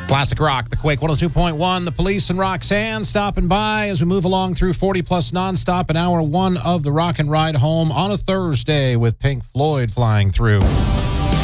Classic rock, the Quake 102.1, the Police and Roxanne stopping by as we move along through 40 plus nonstop in hour one of the Rock and Ride Home on a Thursday with Pink Floyd flying through.